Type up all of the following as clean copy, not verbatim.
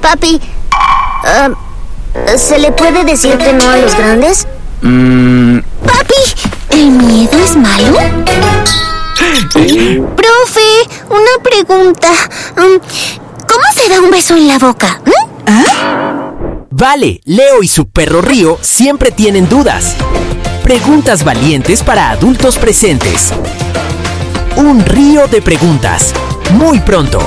Papi, ¿se le puede decir que no a los grandes? Papi, ¿el miedo es malo? Profe, una pregunta. ¿Cómo se da un beso en la boca? Vale, Leo y su perro Río siempre tienen dudas. Preguntas valientes para adultos presentes. Un río de preguntas. Muy pronto.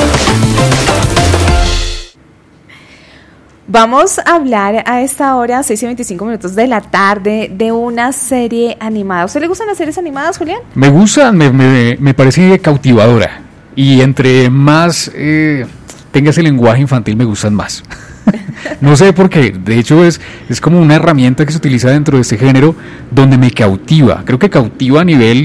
Vamos a hablar a esta hora, 6:25 de la tarde, de una serie animada. ¿A usted le gustan las series animadas, Julián? Me gustan, me parece cautivadora. Y entre más tenga ese lenguaje infantil, me gustan más. No sé por qué, de hecho es como una herramienta que se utiliza dentro de este género donde me cautiva. Creo que cautiva a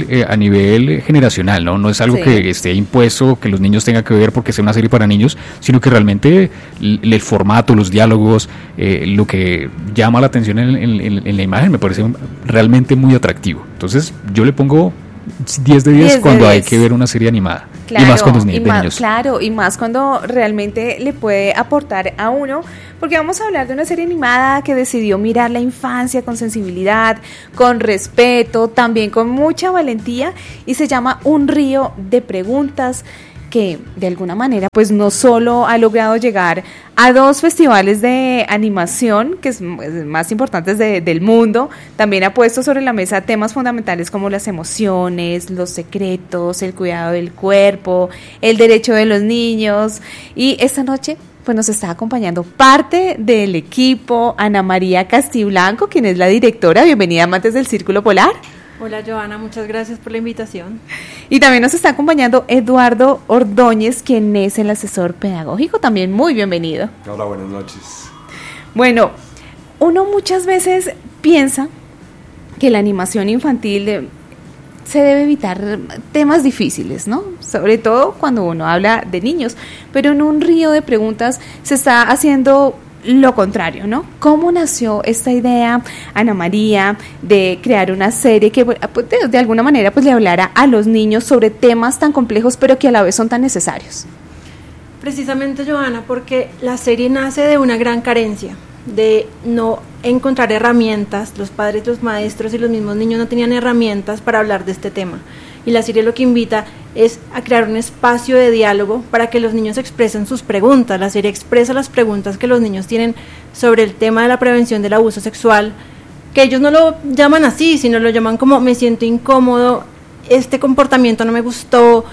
nivel generacional, ¿no? No es algo que esté impuesto, que los niños tengan que ver porque sea una serie para niños, sino que realmente el formato, los diálogos, lo que llama la atención en la imagen me parece realmente muy atractivo. Entonces yo le pongo 10 de 10 cuando hay que ver una serie animada. Claro, y más cuando es de niños. Claro, y más cuando realmente le puede aportar a uno, porque vamos a hablar de una serie animada que decidió mirar la infancia con sensibilidad, con respeto, también con mucha valentía, y se llama Un río de preguntas, que de alguna manera pues no solo ha logrado llegar a 2 festivales de animación que es más importantes del mundo, también ha puesto sobre la mesa temas fundamentales como las emociones, los secretos, el cuidado del cuerpo, el derecho de los niños, y esta noche pues nos está acompañando parte del equipo, Ana María Castiblanco, quien es la directora. Bienvenida, amantes del Círculo Polar. Hola Joana, muchas gracias por la invitación. Y también nos está acompañando Eduardo Ordóñez, quien es el asesor pedagógico, también muy bienvenido. Hola, buenas noches. Bueno, uno muchas veces piensa que la animación infantil se debe evitar temas difíciles, ¿no? Sobre todo cuando uno habla de niños, pero en Un río de preguntas se está haciendo lo contrario, ¿no? ¿Cómo nació esta idea, Ana María, de crear una serie que de alguna manera pues le hablara a los niños sobre temas tan complejos pero que a la vez son tan necesarios? Precisamente, Joana, porque la serie nace de una gran carencia, de no encontrar herramientas. Los padres, los maestros y los mismos niños no tenían herramientas para hablar de este tema. Y la serie lo que invita es a crear un espacio de diálogo para que los niños expresen sus preguntas. La serie expresa las preguntas que los niños tienen sobre el tema de la prevención del abuso sexual, que ellos no lo llaman así, sino lo llaman como me siento incómodo, este comportamiento no me gustó,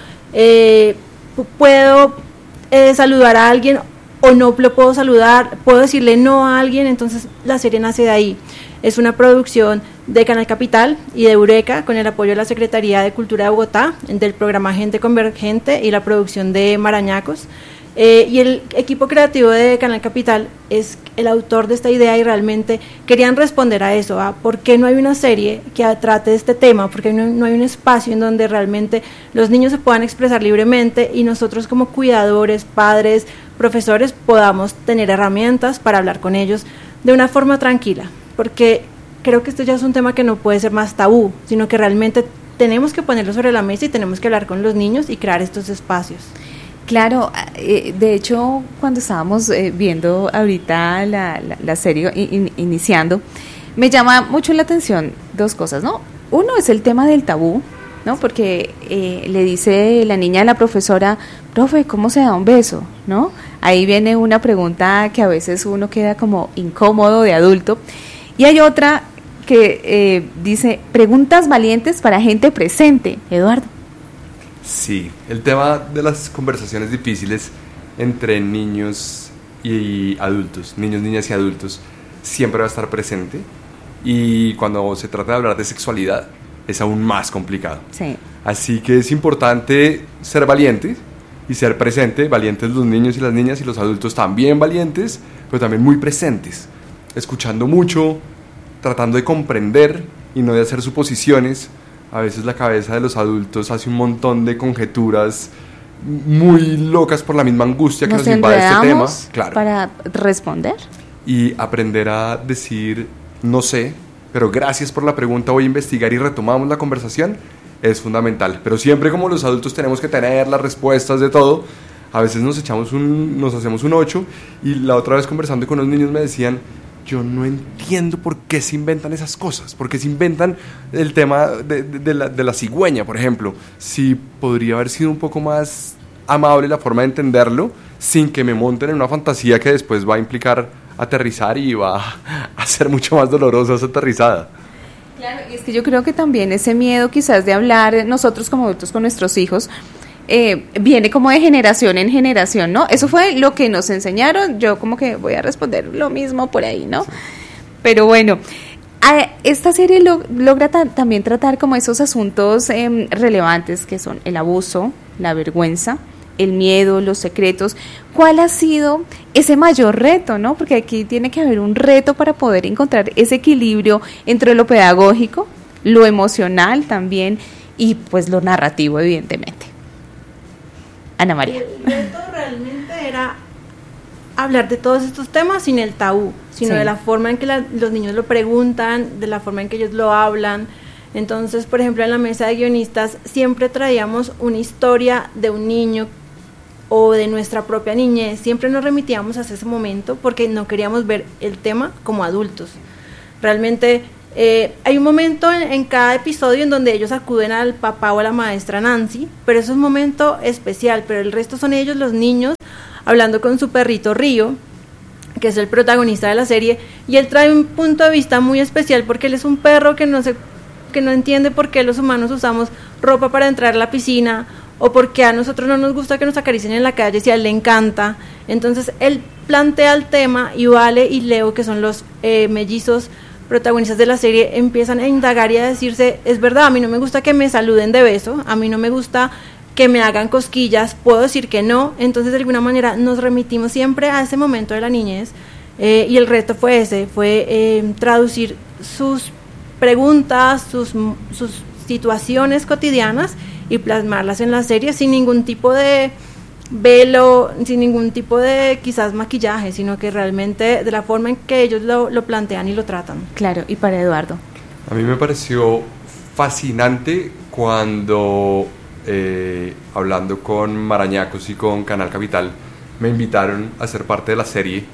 puedo saludar a alguien o no lo puedo saludar, puedo decirle no a alguien. Entonces la serie nace de ahí. Es una producción de Canal Capital y de Eureka con el apoyo de la Secretaría de Cultura de Bogotá, del programa Gente Convergente y la producción de Marañacos. Y el equipo creativo de Canal Capital es el autor de esta idea y realmente querían responder a eso, a por qué no hay una serie que trate de este tema, porque no hay un espacio en donde realmente los niños se puedan expresar libremente y nosotros como cuidadores, padres, profesores podamos tener herramientas para hablar con ellos de una forma tranquila, porque creo que esto ya es un tema que no puede ser más tabú, sino que realmente tenemos que ponerlo sobre la mesa y tenemos que hablar con los niños y crear estos espacios. Claro, de hecho, cuando estábamos viendo ahorita la serie iniciando, me llama mucho la atención 2 cosas, ¿no? Uno es el tema del tabú, ¿no? Porque le dice la niña a la profesora, profe, ¿cómo se da un beso? ¿No? Ahí viene una pregunta que a veces uno queda como incómodo de adulto. Y hay otra que dice, preguntas valientes para gente presente. Eduardo. Sí, el tema de las conversaciones difíciles entre niños y adultos, niños, niñas y adultos, siempre va a estar presente. Y cuando se trata de hablar de sexualidad, es aún más complicado. Sí. Así que es importante ser valientes y ser presente, valientes los niños y las niñas, y los adultos también valientes, pero también muy presentes, escuchando mucho, tratando de comprender y no de hacer suposiciones. A veces la cabeza de los adultos hace un montón de conjeturas muy locas por la misma angustia que nos invade este tema. Claro. Para responder. Y aprender a decir, no sé, pero gracias por la pregunta, voy a investigar y retomamos la conversación, es fundamental. Pero siempre como los adultos tenemos que tener las respuestas de todo, A veces nos hacemos un 8, y la otra vez conversando con unos niños me decían, yo no entiendo por qué se inventan esas cosas, por qué se inventan el tema de la cigüeña, por ejemplo. Si podría haber sido un poco más amable la forma de entenderlo, sin que me monten en una fantasía que después va a implicar aterrizar y va a ser mucho más dolorosa esa aterrizada. Claro, y es que yo creo que también ese miedo quizás de hablar nosotros como adultos con nuestros hijos, viene como de generación en generación, ¿no? Eso fue lo que nos enseñaron, yo como que voy a responder lo mismo por ahí, ¿no? Sí. Pero bueno, esta serie logra también tratar como esos asuntos relevantes que son el abuso, la vergüenza, el miedo, los secretos. ¿Cuál ha sido ese mayor reto, no? Porque aquí tiene que haber un reto para poder encontrar ese equilibrio entre lo pedagógico, lo emocional también y pues lo narrativo, evidentemente. Ana María. El reto realmente era hablar de todos estos temas sin el tabú, sino de la forma en que los niños lo preguntan, de la forma en que ellos lo hablan. Entonces, por ejemplo, en la mesa de guionistas siempre traíamos una historia de un niño o de nuestra propia niñez, siempre nos remitíamos a ese momento porque no queríamos ver el tema como adultos. Realmente hay un momento en cada episodio en donde ellos acuden al papá o a la maestra Nancy, pero eso es un momento especial, pero el resto son ellos, los niños, hablando con su perrito Río, que es el protagonista de la serie, y él trae un punto de vista muy especial porque él es un perro que no entiende por qué los humanos usamos ropa para entrar a la piscina, o por qué a nosotros no nos gusta que nos acaricien en la calle si a él le encanta. Entonces él plantea el tema y Vale y Leo, que son los mellizos protagonistas de la serie, empiezan a indagar y a decirse, es verdad, a mí no me gusta que me saluden de beso, a mí no me gusta que me hagan cosquillas, puedo decir que no. Entonces de alguna manera nos remitimos siempre a ese momento de la niñez, y el reto fue ese, fue traducir sus preguntas, sus situaciones cotidianas y plasmarlas en la serie sin ningún tipo de velo, sin ningún tipo de quizás maquillaje, sino que realmente de la forma en que ellos lo plantean y lo tratan. Claro, y para Eduardo. A mí me pareció fascinante cuando hablando con Marañacos y con Canal Capital me invitaron a ser parte de la serie,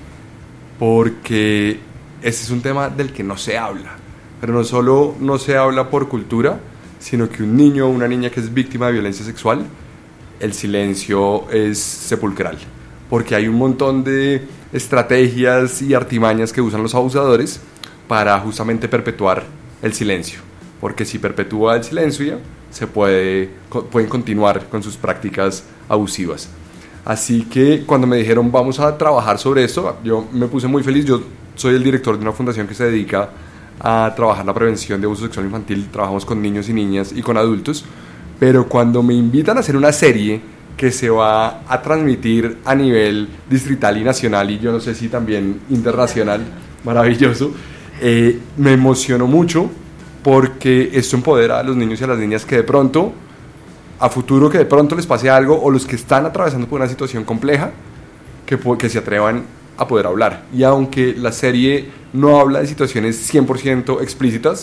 porque ese es un tema del que no se habla, pero no solo no se habla por cultura, sino que un niño o una niña que es víctima de violencia sexual, el silencio es sepulcral, porque hay un montón de estrategias y artimañas que usan los abusadores para justamente perpetuar el silencio, porque si perpetúa el silencio se pueden continuar con sus prácticas abusivas. Así que cuando me dijeron vamos a trabajar sobre esto, yo me puse muy feliz. Yo soy el director de una fundación que se dedica a trabajar la prevención de abuso sexual infantil. Trabajamos con niños y niñas y con adultos, pero cuando me invitan a hacer una serie que se va a transmitir a nivel distrital y nacional, y yo no sé si también internacional, maravilloso, me emocionó mucho, porque esto empodera a los niños y a las niñas que de pronto, a futuro, que de pronto les pase algo, o los que están atravesando por una situación compleja, que se atrevan a poder hablar. Y aunque la serie no habla de situaciones 100% explícitas,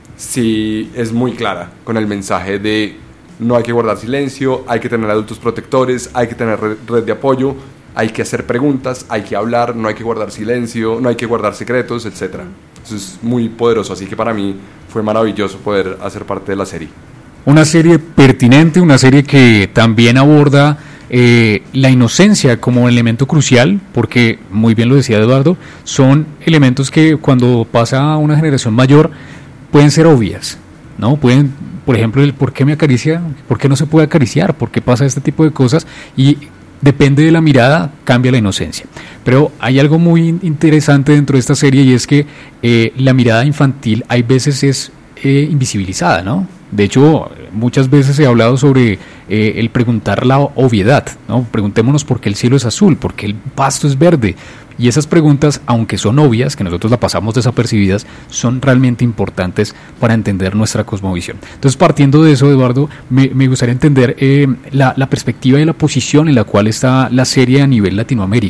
sí es muy clara con el mensaje de no hay que guardar silencio, hay que tener adultos protectores, hay que tener red de apoyo, hay que hacer preguntas, hay que hablar, no hay que guardar silencio, no hay que guardar secretos, etc. Eso es muy poderoso, así que para mí fue maravilloso poder hacer parte de la serie. Una serie pertinente, una serie que también aborda la inocencia como elemento crucial, porque muy bien lo decía Eduardo, son elementos que cuando pasa a una generación mayor pueden ser obvias, ¿no? Pueden, por ejemplo, el por qué me acaricia, por qué no se puede acariciar, por qué pasa este tipo de cosas, y depende de la mirada, cambia la inocencia. Pero hay algo muy interesante dentro de esta serie, y es que la mirada infantil hay veces es invisibilizada, ¿no? De hecho, muchas veces he hablado sobre el preguntar la obviedad, ¿no? Preguntémonos por qué el cielo es azul, por qué el pasto es verde. Y esas preguntas, aunque son obvias, que nosotros la pasamos desapercibidas, son realmente importantes para entender nuestra cosmovisión. Entonces, partiendo de eso, Eduardo, me gustaría entender la perspectiva y la posición en la cual está la serie a nivel Latinoamérica.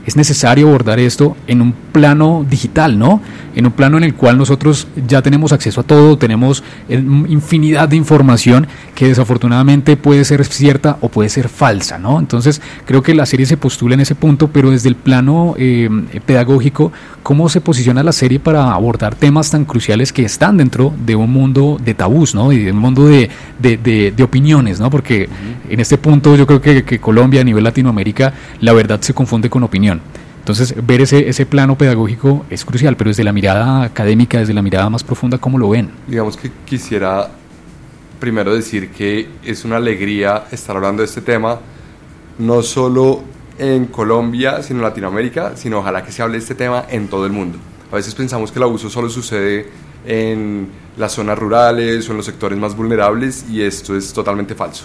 es necesario abordar esto en un plano digital, ¿no? En un plano en el cual nosotros ya tenemos acceso a todo, tenemos infinidad de información que desafortunadamente puede ser cierta o puede ser falsa, ¿no? Entonces creo que la serie se postula en ese punto, pero desde el plano pedagógico, ¿cómo se posiciona la serie para abordar temas tan cruciales que están dentro de un mundo de tabús, ¿no? Y de un mundo de opiniones, ¿no? Porque en este punto yo creo que Colombia, a nivel Latinoamérica, la verdad se confunde con opinión. Entonces, ver ese plano pedagógico es crucial, pero desde la mirada académica, desde la mirada más profunda, ¿cómo lo ven? Digamos que quisiera primero decir que es una alegría estar hablando de este tema, no solo en Colombia, sino en Latinoamérica, sino ojalá que se hable de este tema en todo el mundo. A veces pensamos que el abuso solo sucede en las zonas rurales o en los sectores más vulnerables, y esto es totalmente falso.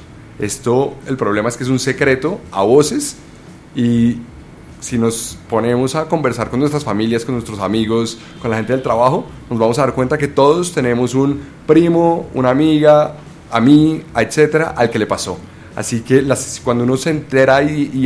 El problema es que es un secreto a voces, y si nos ponemos a conversar con nuestras familias, con nuestros amigos, con la gente del trabajo, nos vamos a dar cuenta que todos tenemos un primo, una amiga, a mí, etcétera, al que le pasó. Así que cuando uno se entera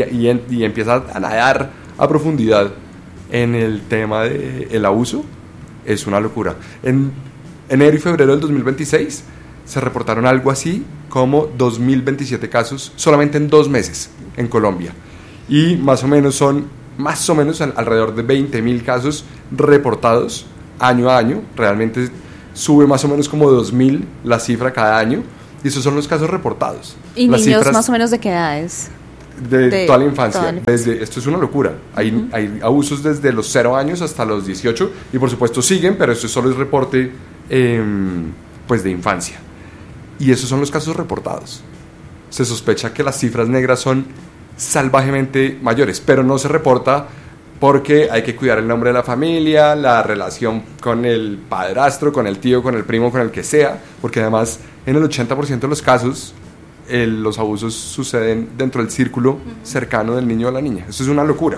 y empieza a nadar a profundidad en el tema del abuso, es una locura. En enero y febrero del 2026 se reportaron algo así como 2.027 casos solamente en 2 meses en Colombia. Y más o menos alrededor de 20.000 casos reportados año a año. Realmente sube más o menos como 2.000 la cifra cada año, y esos son los casos reportados. ¿Y las niños cifras más o menos de qué edades? De toda la infancia. Toda la infancia. Esto es una locura. Hay abusos desde los 0 años hasta los 18, y por supuesto siguen, pero esto solo es reporte pues de infancia. Y esos son los casos reportados. Se sospecha que las cifras negras son salvajemente mayores, pero no se reporta porque hay que cuidar el nombre de la familia, la relación con el padrastro, con el tío, con el primo, con el que sea, porque además en el 80% de los casos los abusos suceden dentro del círculo cercano del niño o la niña. Eso es una locura.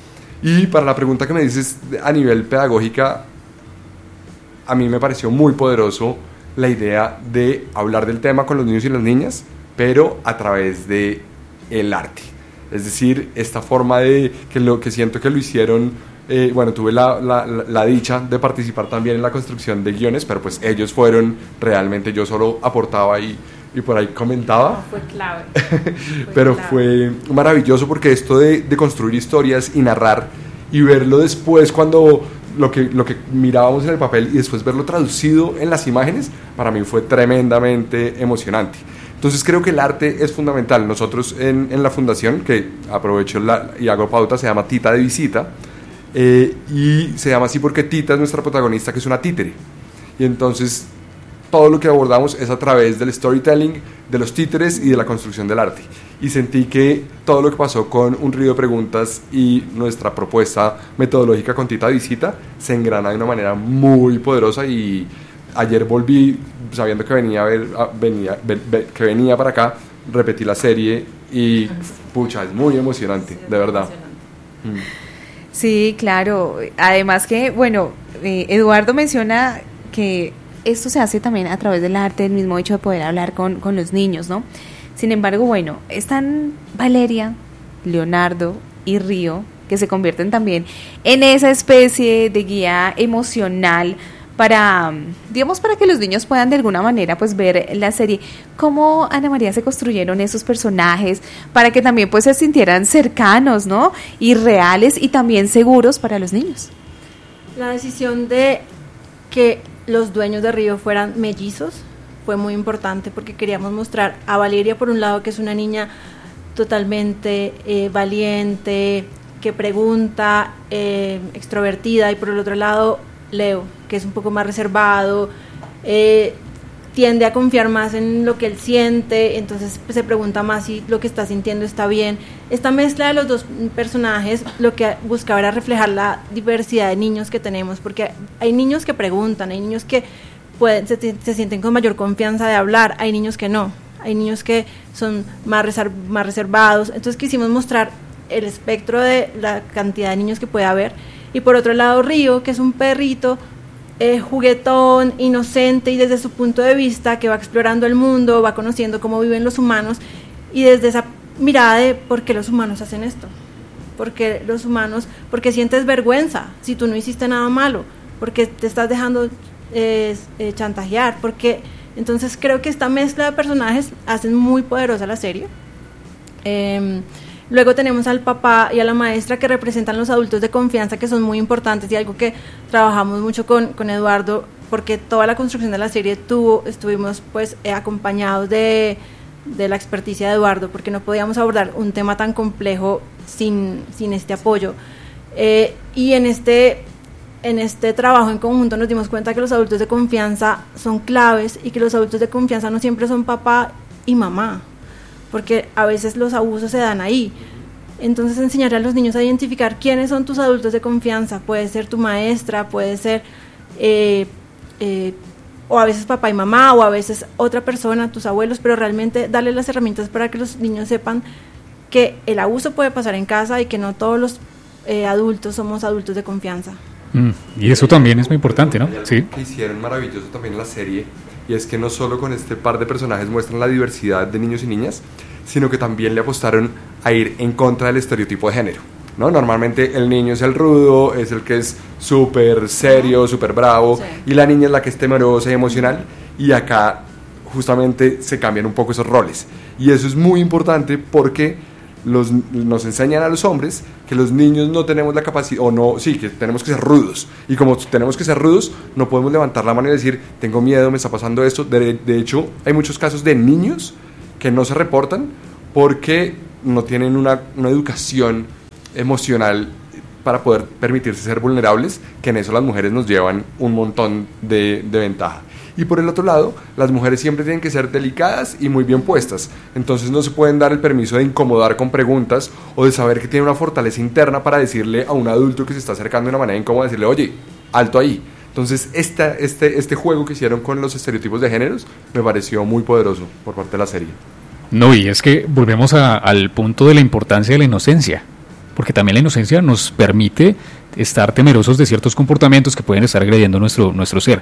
Y para la pregunta que me dices a nivel pedagógica, a mí me pareció muy poderoso la idea de hablar del tema con los niños y las niñas, pero a través de el arte. Es decir, esta forma de que siento que lo hicieron, tuve la dicha de participar también en la construcción de guiones, pero pues ellos fueron realmente, yo solo aportaba y por ahí comentaba. Fue clave. Fue maravilloso, porque esto de construir historias y narrar y verlo después, cuando lo que mirábamos en el papel y después verlo traducido en las imágenes, para mí fue tremendamente emocionante. Entonces creo que el arte es fundamental. Nosotros en la fundación, que aprovecho y hago pauta, se llama Tita de Visita, y se llama así porque Tita es nuestra protagonista, que es una títere, y entonces todo lo que abordamos es a través del storytelling, de los títeres y de la construcción del arte. Y sentí que todo lo que pasó con Un Río de Preguntas y nuestra propuesta metodológica con Tita de Visita se engrana de una manera muy poderosa, y ayer volví sabiendo que venía para acá, repetí la serie y pucha, es muy emocionante, sí, de verdad. Sí, claro. Además que, Eduardo menciona que esto se hace también a través del arte, el mismo hecho de poder hablar con los niños, ¿no? Sin embargo, están Valeria, Leonardo y Río, que se convierten también en esa especie de guía emocional para que los niños puedan de alguna manera pues ver la serie. ¿Cómo, Ana María, se construyeron esos personajes para que también pues se sintieran cercanos, ¿no? Y reales y también seguros para los niños? La decisión de que los dueños de Río fueran mellizos fue muy importante, porque queríamos mostrar a Valeria, por un lado, que es una niña totalmente valiente, que pregunta, extrovertida, y por el otro lado Leo, que es un poco más reservado, tiende a confiar más en lo que él siente, entonces se pregunta más si lo que está sintiendo está bien. Esta mezcla de los dos personajes lo que buscaba era reflejar la diversidad de niños que tenemos, porque hay niños que preguntan, hay niños que se sienten con mayor confianza de hablar, hay niños que no, hay niños que son más reservados. Entonces quisimos mostrar el espectro de la cantidad de niños que puede haber. Y por otro lado Río, que es un perrito juguetón, inocente, y desde su punto de vista que va explorando el mundo, va conociendo cómo viven los humanos, y desde esa mirada de por qué los humanos hacen esto. porque los humanos, porque sientes vergüenza si tú no hiciste nada malo, porque te estás dejando chantajear, porque entonces creo que esta mezcla de personajes hacen muy poderosa la serie. Luego tenemos al papá y a la maestra, que representan los adultos de confianza, que son muy importantes, y algo que trabajamos mucho con Eduardo, porque toda la construcción de la serie estuvimos pues acompañados de la experticia de Eduardo, porque no podíamos abordar un tema tan complejo sin este apoyo. Y en este trabajo en conjunto nos dimos cuenta que los adultos de confianza son claves, y que los adultos de confianza no siempre son papá y mamá, porque a veces los abusos se dan ahí. Entonces, enseñarle a los niños a identificar quiénes son tus adultos de confianza. Puede ser tu maestra, puede ser o a veces papá y mamá, o a veces otra persona, tus abuelos, pero realmente darles las herramientas para que los niños sepan que el abuso puede pasar en casa, y que no todos los adultos somos adultos de confianza. Y eso también es muy importante, ¿no? Sí. Que hicieron maravilloso también en la serie, y es que no solo con este par de personajes muestran la diversidad de niños y niñas, sino que también le apostaron a ir en contra del estereotipo de género, ¿no? Normalmente el niño es el rudo, es el que es súper serio, súper bravo, sí, y la niña es la que es temerosa y emocional, y acá justamente se cambian un poco esos roles, y eso es muy importante porque nos enseñan a los hombres que los niños no tenemos la capacidad, que tenemos que ser rudos, y como tenemos que ser rudos, no podemos levantar la mano y decir, tengo miedo, me está pasando esto. De hecho, hay muchos casos de niños que no se reportan porque no tienen una educación emocional para poder permitirse ser vulnerables, que en eso las mujeres nos llevan un montón de ventaja. Y por el otro lado, las mujeres siempre tienen que ser delicadas y muy bien puestas, entonces no se pueden dar el permiso de incomodar con preguntas, o de saber que tiene una fortaleza interna para decirle a un adulto que se está acercando de una manera incómoda, decirle, oye, alto ahí. Entonces este juego que hicieron con los estereotipos de géneros me pareció muy poderoso por parte de la serie. No, y es que volvemos al punto de la importancia de la inocencia, porque también la inocencia nos permite estar temerosos de ciertos comportamientos que pueden estar agrediendo nuestro ser.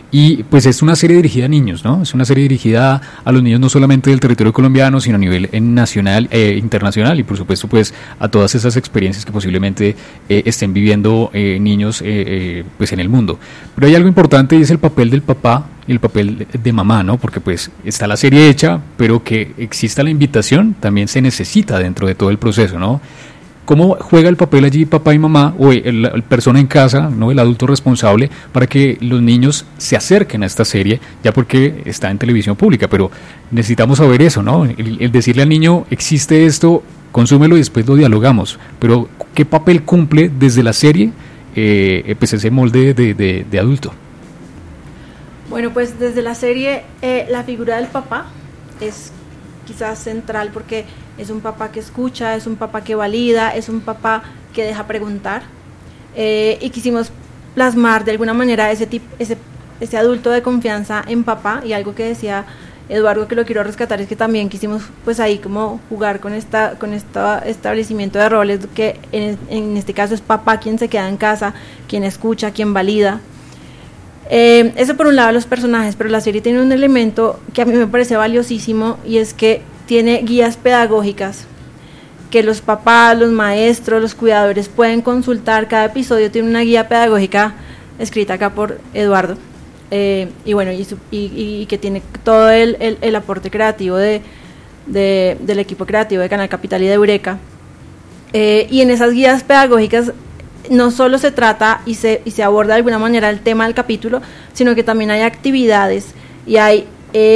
Y pues es una serie dirigida a niños, ¿no? Es una serie dirigida a los niños no solamente del territorio colombiano, sino a nivel nacional e internacional, y por supuesto pues a todas esas experiencias que posiblemente estén viviendo niños pues en el mundo. Pero hay algo importante, y es el papel del papá y el papel de mamá, ¿no? Porque pues está la serie hecha, pero que exista la invitación también se necesita dentro de todo el proceso, ¿no? ¿Cómo juega el papel allí papá y mamá, o el persona en casa, ¿no? El adulto responsable, para que los niños se acerquen a esta serie, ya porque está en televisión pública? Pero necesitamos saber eso, ¿no? El decirle al niño, existe esto, consúmelo y después lo dialogamos. Pero ¿qué papel cumple desde la serie pues ese molde de adulto? Bueno, pues desde la serie la figura del papá es quizás central, porque es un papá que escucha, es un papá que valida, es un papá que deja preguntar, y quisimos plasmar de alguna manera ese adulto de confianza en papá. Y algo que decía Eduardo, que lo quiero rescatar, es que también quisimos pues ahí como jugar con este establecimiento de roles, que en este caso es papá quien se queda en casa, quien escucha, quien valida. Eso por un lado los personajes, pero la serie tiene un elemento que a mí me parece valiosísimo, y es que tiene guías pedagógicas que los papás, los maestros, los cuidadores pueden consultar. Cada episodio tiene una guía pedagógica escrita acá por Eduardo, y bueno, y que tiene todo el aporte creativo del equipo creativo de Canal Capital y de Eureka. Y en esas guías pedagógicas no solo se trata y se aborda de alguna manera el tema del capítulo, sino que también hay actividades y hay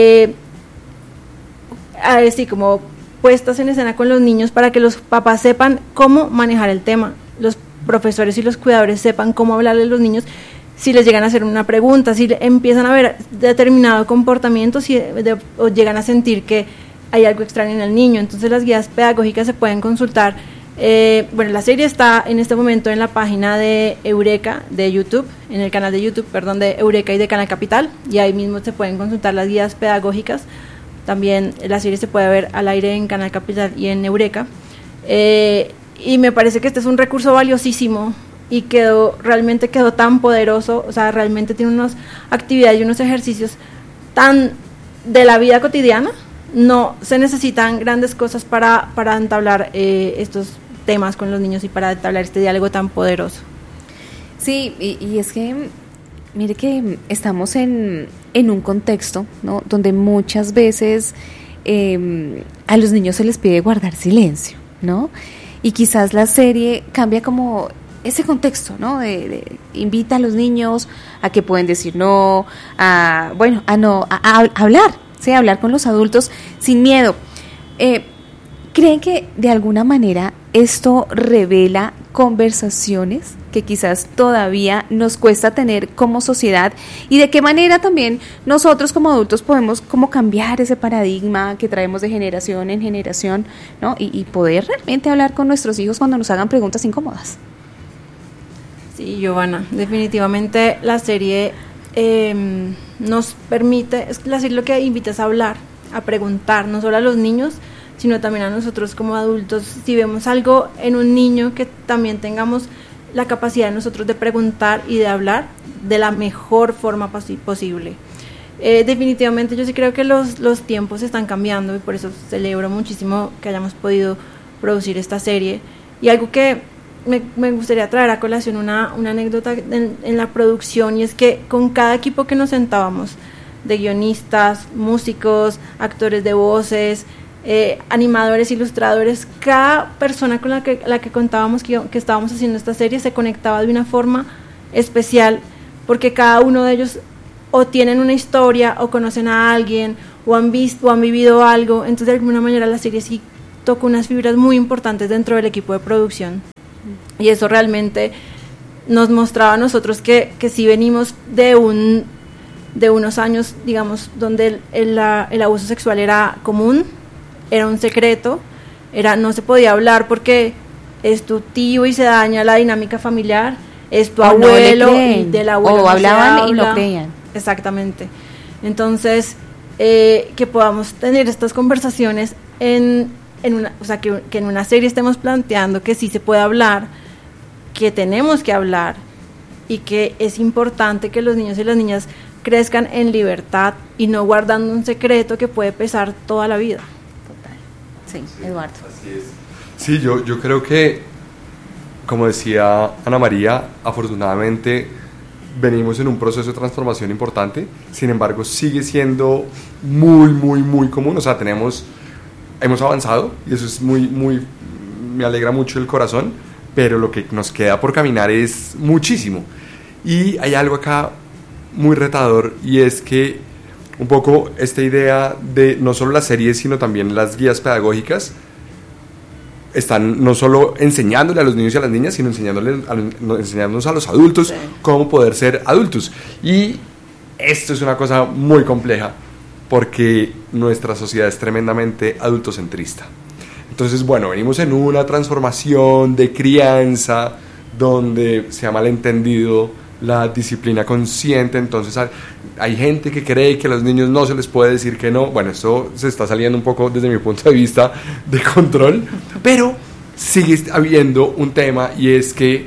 así como puestas en escena con los niños, para que los papás sepan cómo manejar el tema, los profesores y los cuidadores sepan cómo hablarle a los niños si les llegan a hacer una pregunta, si empiezan a ver determinado comportamiento, o llegan a sentir que hay algo extraño en el niño. Entonces las guías pedagógicas se pueden consultar. Bueno, la serie está en este momento en la página de Eureka de YouTube, en el canal de YouTube, de Eureka y de Canal Capital, y ahí mismo se pueden consultar las guías pedagógicas. También la serie se puede ver al aire en Canal Capital y en Eureka, y me parece que este es un recurso valiosísimo, y realmente quedó tan poderoso. O sea, realmente tiene unas actividades y unos ejercicios tan de la vida cotidiana. No se necesitan grandes cosas para entablar estos temas con los niños y para entablar este diálogo tan poderoso. Sí, y es que, mire que estamos en un contexto, ¿no?, donde muchas veces a los niños se les pide guardar silencio, ¿no? Y quizás la serie cambia como ese contexto, ¿no? De invita a los niños a que pueden decir no, a hablar, ¿sí? A hablar con los adultos sin miedo. ¿Creen que de alguna manera esto revela conversaciones que quizás todavía nos cuesta tener como sociedad? ¿Y de qué manera también nosotros como adultos podemos como cambiar ese paradigma que traemos de generación en generación, ¿no? Y poder realmente hablar con nuestros hijos cuando nos hagan preguntas incómodas? Sí, Giovanna, definitivamente la serie nos permite, la serie lo que invita es a hablar, a preguntar, no solo a los niños, sino también a nosotros como adultos. Si vemos algo en un niño, que también tengamos la capacidad de nosotros de preguntar y de hablar de la mejor forma posible. Definitivamente yo sí creo que los tiempos están cambiando y por eso celebro muchísimo que hayamos podido producir esta serie. Y algo que me gustaría traer a colación, una anécdota en la producción, y es que con cada equipo que nos sentábamos, de guionistas, músicos, actores de voces, animadores, ilustradores, cada persona con la que contábamos que estábamos haciendo esta serie se conectaba de una forma especial, porque cada uno de ellos o tienen una historia, o conocen a alguien, o han visto o han vivido algo. Entonces de alguna manera la serie sí tocó unas fibras muy importantes dentro del equipo de producción, y eso realmente nos mostraba a nosotros que sí venimos de unos años, digamos, donde el abuso sexual era común, era un secreto, no se podía hablar porque es tu tío y se daña la dinámica familiar, es tu abuelo y del abuelo o hablaban y no creían. Exactamente. Entonces, que podamos tener estas conversaciones que en una serie estemos planteando que sí se puede hablar, que tenemos que hablar, y que es importante que los niños y las niñas crezcan en libertad y no guardando un secreto que puede pesar toda la vida. Sí, Eduardo. Así es. Sí, yo creo que, como decía Ana María, afortunadamente venimos en un proceso de transformación importante. Sin embargo, sigue siendo muy, muy, muy común. O sea, hemos avanzado y eso es me alegra mucho el corazón, pero lo que nos queda por caminar es muchísimo. Y hay algo acá muy retador, y es que un poco esta idea de no solo las series, sino también las guías pedagógicas están no solo enseñándole a los niños y a las niñas, sino enseñándonos a los adultos cómo poder ser adultos. Y esto es una cosa muy compleja, porque nuestra sociedad es tremendamente adultocentrista. Entonces, bueno, venimos en una transformación de crianza donde se ha malentendido la disciplina consciente. Entonces hay gente que cree que a los niños no se les puede decir que no. Bueno, esto se está saliendo un poco desde mi punto de vista de control, pero sigue habiendo un tema, y es que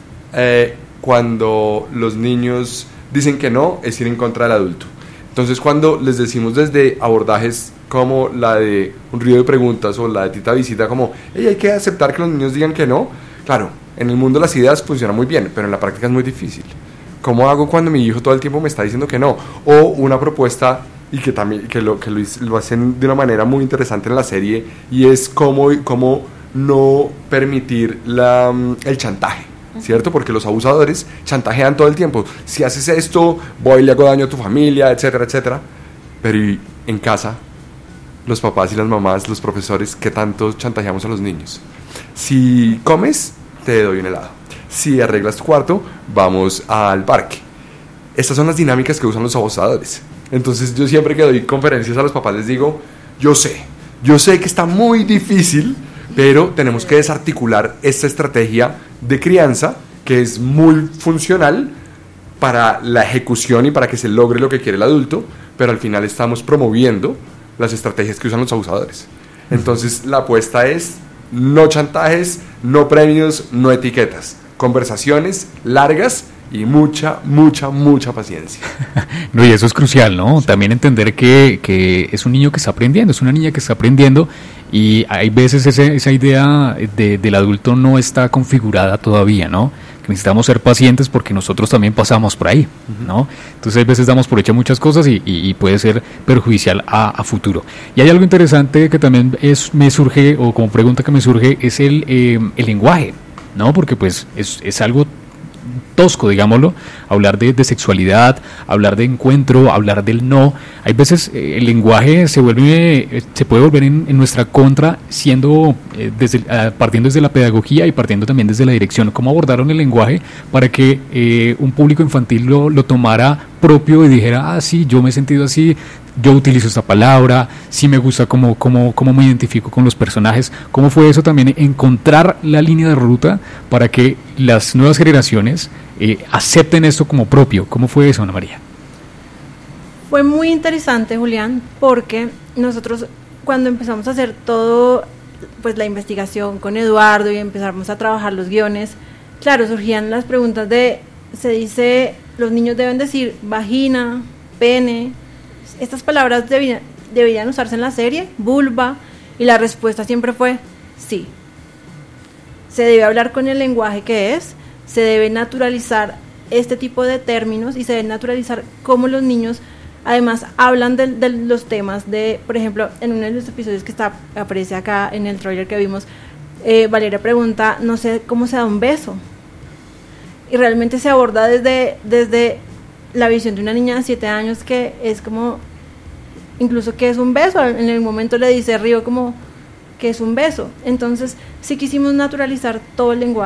cuando los niños dicen que no, es ir en contra del adulto. Entonces, cuando les decimos desde abordajes como la de Un río de preguntas o la de Tita Visita, como hay que aceptar que los niños digan que no, claro, en el mundo las ideas funcionan muy bien, pero en la práctica es muy difícil. ¿Cómo hago cuando mi hijo todo el tiempo me está diciendo que no? O una propuesta, y que también lo hacen de una manera muy interesante en la serie, y es cómo no permitir el chantaje, ¿cierto? Porque los abusadores chantajean todo el tiempo. Si haces esto, voy y le hago daño a tu familia, etcétera, etcétera. Pero ¿y en casa? Los papás y las mamás, los profesores, ¿qué tanto chantajeamos a los niños? Si comes, te doy un helado. Si arreglas tu cuarto, vamos al parque. Estas son las dinámicas que usan los abusadores. Entonces yo siempre que doy conferencias a los papás les digo, yo sé que está muy difícil, pero tenemos que desarticular esta estrategia de crianza que es muy funcional para la ejecución y para que se logre lo que quiere el adulto, pero al final estamos promoviendo las estrategias que usan los abusadores. Entonces la apuesta es no chantajes, no premios, no etiquetas, conversaciones largas y mucha, mucha, mucha paciencia. No, y eso es crucial, ¿no? También entender que es un niño que está aprendiendo, es una niña que está aprendiendo, y hay veces esa idea del adulto no está configurada todavía, ¿no? Que necesitamos ser pacientes porque nosotros también pasamos por ahí, ¿no? Entonces hay veces damos por hecho muchas cosas y puede ser perjudicial a futuro. Y hay algo interesante que también me surge, o como pregunta que me surge, es el lenguaje, ¿no? Porque pues es algo tosco, digámoslo, hablar de sexualidad, hablar de encuentro, hablar del no. Hay veces el lenguaje se puede volver en nuestra contra, siendo partiendo desde la pedagogía y partiendo también desde la dirección. ¿Cómo abordaron el lenguaje para que un público infantil lo tomara propio y dijera, sí, yo me he sentido así, yo utilizo esta palabra, sí me gusta cómo me identifico con los personajes? ¿Cómo fue eso también, encontrar la línea de ruta para que las nuevas generaciones acepten esto como propio? ¿Cómo fue eso, Ana María? Fue muy interesante, Julián, porque nosotros cuando empezamos a hacer todo, pues la investigación con Eduardo y empezamos a trabajar los guiones, claro, surgían las preguntas se dice, los niños deben decir vagina, pene, estas palabras deberían usarse en la serie, vulva, y la respuesta siempre fue sí. Se debe hablar con el lenguaje que es, se debe naturalizar este tipo de términos y se debe naturalizar cómo los niños además hablan de los temas por ejemplo, en uno de los episodios que aparece acá en el trailer que vimos, Valeria pregunta, no sé cómo se da un beso, y realmente se aborda desde la visión de una niña de 7 años, que es como, incluso que es un beso, en el momento le dice Río como que es un beso. Entonces sí quisimos naturalizar todo el lenguaje.